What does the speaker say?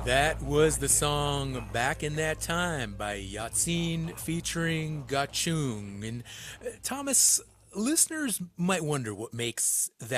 That was the song Back in That Time by Yatsine featuring Gachung. And Thomas, listeners might wonder what makes